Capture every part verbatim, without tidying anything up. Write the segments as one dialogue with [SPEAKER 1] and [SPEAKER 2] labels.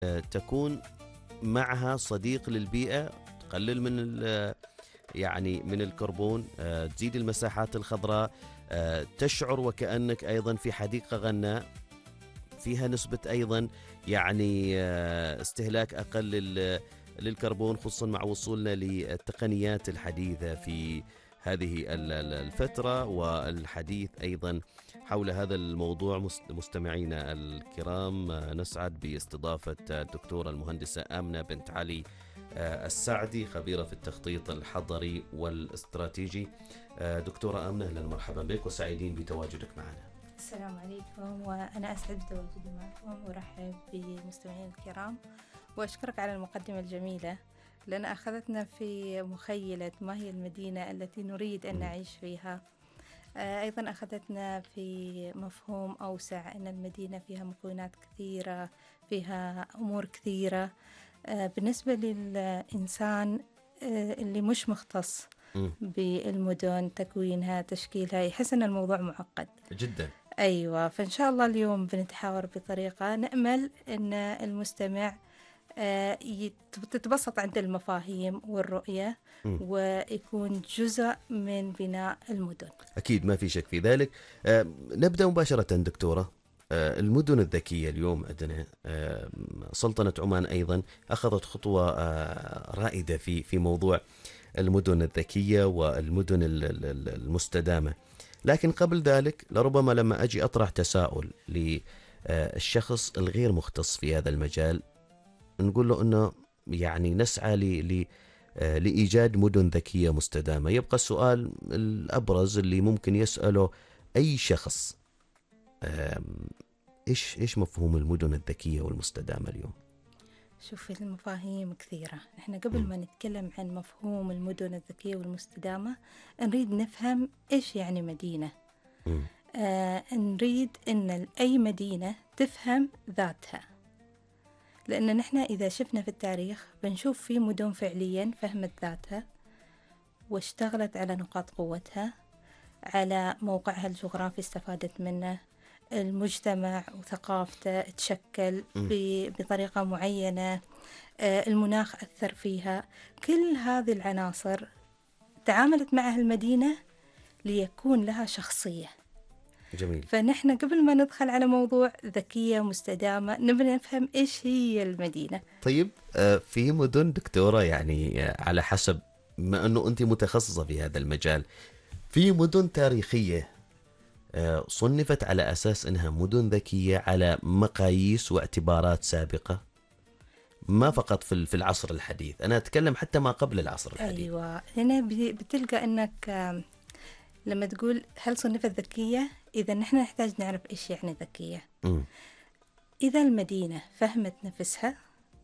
[SPEAKER 1] آه، تكون معها صديق للبيئة، تقلل من ال- يعني من الكربون، آه، تزيد المساحات الخضراء، آه، تشعر وكأنك أيضا في حديقة غناء فيها نسبة أيضا يعني آه، استهلاك أقل لل- للكربون، خصوصا مع وصولنا للتقنيات الحديثة في هذه ال- ال- الفترة. والحديث أيضا حول هذا الموضوع مست- مستمعينا الكرام، آه، نسعد باستضافة الدكتورة المهندسة آمنة بنت علي آه، السعدي، خبيرة في التخطيط الحضري والاستراتيجي. آه، دكتورة آمنة، أهلا مرحبا بك وسعيدين بتواجدك معنا.
[SPEAKER 2] السلام عليكم، وأنا أسعد بتواجدي معكم وأرحب بمستمعين الكرام، وأشكرك على المقدمة الجميلة، لأن أخذتنا في مخيلة ما هي المدينة التي نريد أن نعيش فيها. آه، أيضا أخذتنا في مفهوم أوسع، أن المدينة فيها مكونات كثيرة، فيها أمور كثيرة. آه، بالنسبة للإنسان آه، اللي مش مختص
[SPEAKER 1] مم.
[SPEAKER 2] بالمدن، تكوينها، تشكيلها، يحس أن الموضوع معقد
[SPEAKER 1] جدا.
[SPEAKER 2] أيوة. فإن شاء الله اليوم بنتحاور بطريقة نأمل أن المستمع آه، يت- تتبسط عند المفاهيم والرؤية،
[SPEAKER 1] مم.
[SPEAKER 2] ويكون جزء من بناء المدن.
[SPEAKER 1] أكيد ما في شك في ذلك. آه، نبدأ مباشرة دكتورة. آه، المدن الذكية اليوم عندنا، آه، سلطنة عمان أيضا أخذت خطوة آه، رائدة في في موضوع المدن الذكية والمدن ال- ال- ال- المستدامة. لكن قبل ذلك لربما لما أجي أطرح تساؤل للشخص الغير مختص في هذا المجال، نقول له أنه يعني نسعى ل ل- آه، لإيجاد مدن ذكية مستدامة. يبقى السؤال الأبرز اللي ممكن يسأله أي شخص، آم، إيش إيش مفهوم المدن الذكية والمستدامة اليوم؟
[SPEAKER 2] شوف، المفاهيم كثيرة. إحنا قبل
[SPEAKER 1] مم.
[SPEAKER 2] ما نتكلم عن مفهوم المدن الذكية والمستدامة، نريد نفهم إيش يعني مدينة.
[SPEAKER 1] مم.
[SPEAKER 2] آه نريد أن أي مدينة تفهم ذاتها، لأن نحن إذا شفنا في التاريخ بنشوف في مدن فعليا فهمت ذاتها واشتغلت على نقاط قوتها، على موقعها الجغرافي استفادت منه، المجتمع وثقافته تشكل
[SPEAKER 1] مم.
[SPEAKER 2] ب- بطريقة معينة، آه، المناخ أثر فيها. كل هذه العناصر تعاملت معها المدينة ليكون لها شخصية.
[SPEAKER 1] جميل.
[SPEAKER 2] فنحن قبل ما ندخل على موضوع ذكية مستدامة نبي نفهم إيش هي المدينة.
[SPEAKER 1] طيب، آه، في مدن دكتورة يعني آه، على حسب ما أنه أنت متخصصة في هذا المجال، في مدن تاريخية آه، صنفت على أساس أنها مدن ذكية على مقاييس واعتبارات سابقة، ما فقط في في العصر الحديث، أنا أتكلم حتى ما قبل العصر الحديث.
[SPEAKER 2] أيوة، هنا بي- بتلقى أنك آم، لما تقول هل صنفت ذكية، إذا نحن نحتاج نعرف إيش يعني ذكية.
[SPEAKER 1] مم.
[SPEAKER 2] إذا المدينة فهمت نفسها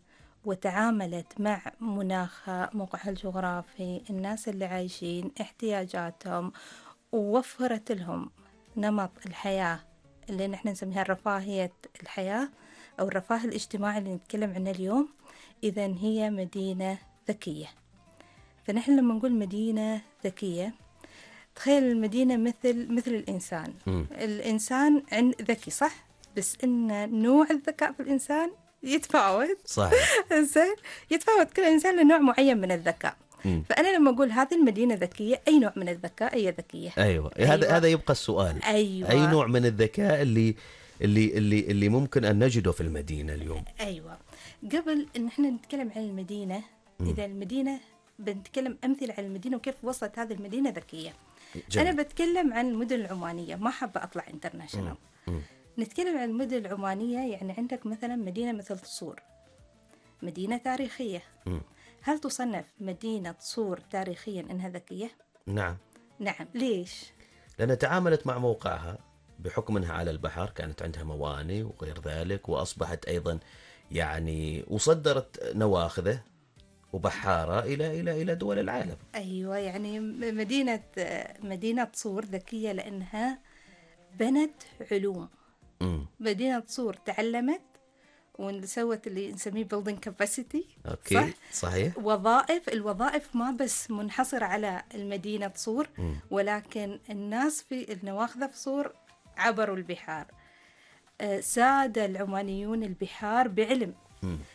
[SPEAKER 2] وتعاملت مع مناخها، موقعها الجغرافي، الناس اللي عايشين، احتياجاتهم، ووفرت لهم نمط الحياة اللي نحن نسميها رفاهية الحياة أو الرفاه الاجتماعي اللي نتكلم عنه اليوم، إذا هي مدينة ذكية. فنحن لما نقول مدينة ذكية، تخيل المدينة مثل مثل الإنسان.
[SPEAKER 1] مم.
[SPEAKER 2] الإنسان عند ذكي صح، بس إن نوع الذكاء في الإنسان يتفاوت.
[SPEAKER 1] صحيح.
[SPEAKER 2] زين، يتفاوت كل إنسان لنوع معين من الذكاء.
[SPEAKER 1] مم.
[SPEAKER 2] فأنا لما أقول هذه المدينة ذكية، أي نوع من الذكاء هي ذكية.
[SPEAKER 1] أيوة. هذا
[SPEAKER 2] أيوة.
[SPEAKER 1] هذا يبقى السؤال، أي
[SPEAKER 2] أيوة.
[SPEAKER 1] نوع من الذكاء اللي اللي اللي اللي ممكن أن نجده في المدينة اليوم؟
[SPEAKER 2] أيوة. قبل إن إحنا نتكلم عن المدينة،
[SPEAKER 1] مم.
[SPEAKER 2] إذا المدينة بنتكلم أمثلة عن المدينة وكيف وصلت هذه المدينة ذكية.
[SPEAKER 1] جميل.
[SPEAKER 2] أنا بتكلم عن المدن العمانية، ما حابة أطلع انترناشونال.
[SPEAKER 1] مم.
[SPEAKER 2] نتكلم عن المدن العمانية، يعني عندك مثلا مدينة مثل صور، مدينة تاريخية.
[SPEAKER 1] مم.
[SPEAKER 2] هل تصنف مدينة صور تاريخيا إنها ذكية؟
[SPEAKER 1] نعم.
[SPEAKER 2] نعم. ليش؟
[SPEAKER 1] لأنها تعاملت مع موقعها بحكم أنها على البحر، كانت عندها موانئ وغير ذلك، وأصبحت أيضا يعني وصدرت نواخذه وبحارة إلى إلى إلى دول العالم.
[SPEAKER 2] أيوة، يعني م- مدينة مدينة صور ذكية لأنها بنت علوم.
[SPEAKER 1] مم.
[SPEAKER 2] مدينة صور تعلمت وسوت اللي نسميه building capacity.
[SPEAKER 1] أوكي.
[SPEAKER 2] صح؟
[SPEAKER 1] صحيح.
[SPEAKER 2] وظائف الوظائف ما بس منحصرة على المدينة صور،
[SPEAKER 1] مم.
[SPEAKER 2] ولكن الناس في النواخذة في صور عبروا البحار. آه، ساد العمانيون البحار بعلم،
[SPEAKER 1] مم.